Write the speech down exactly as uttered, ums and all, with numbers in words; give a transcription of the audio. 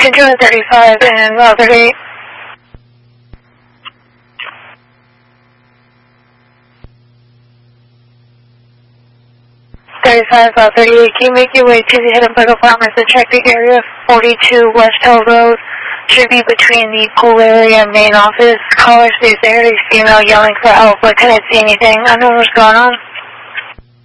Control thirty-five and uh, thirty-eight. thirty-five, uh, thirty-eight, can you make your way to the Edinburgh Farmers and check the area? forty-two West Hill Road should be between the pool area and main office. Caller stays there, is female yelling for help, but can I see anything? I don't know what's going on.